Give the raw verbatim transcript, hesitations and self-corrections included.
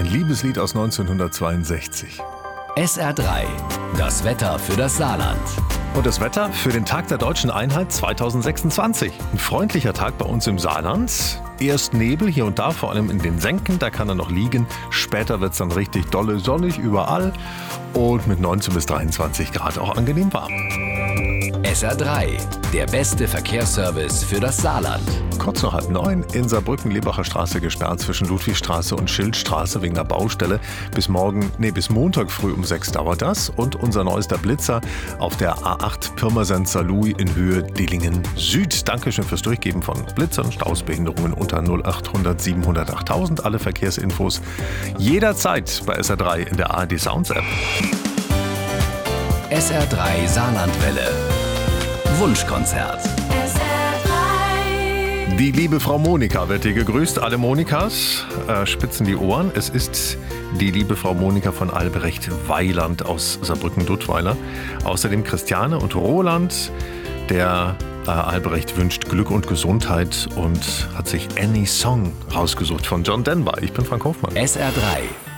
Ein Liebeslied aus neunzehnhundertzweiundsechzig. S R drei, das Wetter für das Saarland. Und das Wetter für den Tag der Deutschen Einheit zweitausendsechsundzwanzig. Ein freundlicher Tag bei uns im Saarland. Erst Nebel hier und da, vor allem in den Senken, da kann er noch liegen. Später wird es dann richtig dolle sonnig überall und mit neunzehn bis dreiundzwanzig Grad auch angenehm warm. S R drei, der beste Verkehrsservice für das Saarland. Kurz nach halb neun in Saarbrücken, Lebacher Straße gesperrt zwischen Ludwigstraße und Schildstraße wegen der Baustelle. Bis morgen, nee, bis Montag früh um sechs dauert das. Und unser neuester Blitzer auf der A acht Pirmasens-Saarlouis in Höhe Dillingen Süd. Dankeschön fürs Durchgeben von Blitzern, Stausbehinderungen unter null achthundert siebenhundert achttausend. Alle Verkehrsinfos jederzeit bei S R drei in der A R D Sounds App. S R drei Saarlandwelle. Wunschkonzert. Die liebe Frau Monika wird hier gegrüßt. Alle Monikas äh, spitzen die Ohren. Es ist die liebe Frau Monika von Albrecht Weiland aus Saarbrücken-Duttweiler. Außerdem Christiane und Roland. Der äh, Albrecht wünscht Glück und Gesundheit und hat sich Any Song rausgesucht von John Denver. Ich bin Frank Hofmann. S R drei,